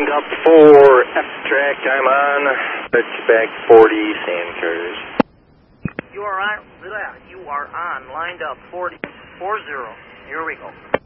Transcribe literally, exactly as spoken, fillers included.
Lined up for F-Track, I'm on. Switchback forty, Sandcars. You are on, you are on, lined up, forty, four zero. Here we go.